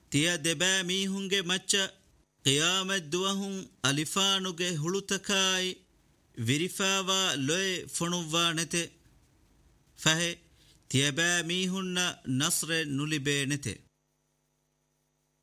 ತಿಯ ದೆಬಾ ಮೀಹುಂಗೆ ಮಚ್ಚ ಕಿಯಾಮತ್ ದುವಹುಂ ಅಲಿಫಾನುಗೆ ಹುಳುತಕಾಯಿ ವಿರಿಫಾವಾ ಲೊಯ್ ಫೊಣುವ್ವಾ ನೆತೆ ಫಹೆ ತಿಯಬಾ ಮೀಹುನ್ನ ನಸ್ರೆ ನುಲಿಬೇ ನೆತೆ.